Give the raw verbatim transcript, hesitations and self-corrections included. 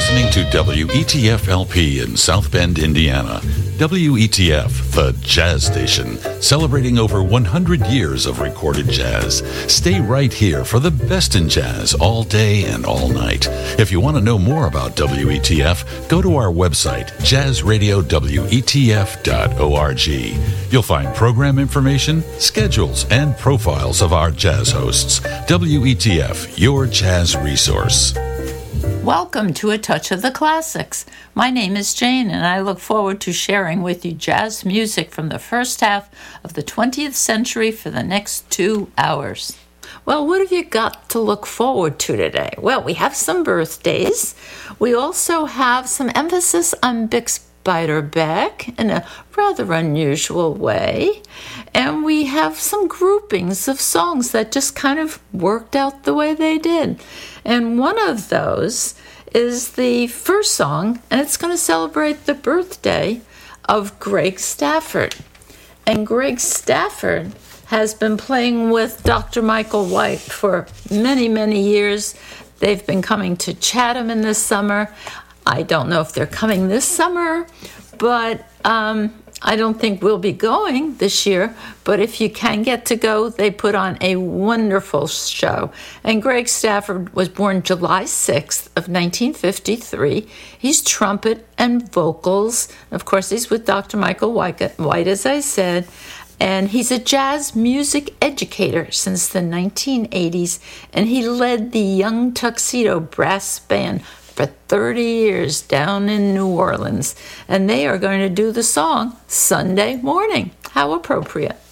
listening to W E T F L P in South Bend, Indiana. W E T F, the jazz station, celebrating over one hundred years of recorded jazz. Stay right here for the best in jazz all day and all night. If you want to know more about W E T F, go to our website, jazz radio w e t f dot org. You'll find program information, schedules, and profiles of our jazz hosts. W E T F, your jazz resource. Welcome to A Touch of the Classics. My name is Jane, and I look forward to sharing with you jazz music from the first half of the twentieth century for the next two hours. Well, what have you got to look forward to today? Well, we have some birthdays. We also have some emphasis on Bix Beiderbecke in a rather unusual way. And we have some groupings of songs that just kind of worked out the way they did. And one of those is the first song, and it's going to celebrate the birthday of Greg Stafford. And Greg Stafford has been playing with Doctor Michael White for many, many years. They've been coming to Chatham in the summer. I don't know if they're coming this summer, but um, I don't think we'll be going this year. But if you can get to go, they put on a wonderful show. And Greg Stafford was born July sixth of nineteen fifty-three. He's trumpet and vocals. Of course, he's with Doctor Michael White, as I said. And he's a jazz music educator since the nineteen eighties. And he led the Young Tuxedo Brass Band for thirty years down in New Orleans. And they are going to do the song Sunday Morning. How appropriate.